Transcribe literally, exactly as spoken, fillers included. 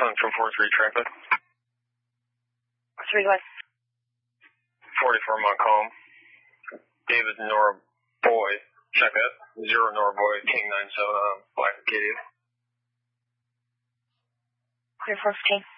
Sun from four three traffic. three what? forty-four Montcalm. David Nora Boy. Check that. Zero Nora Boy, King nine seven on Black Acadia. Clear four fifteen.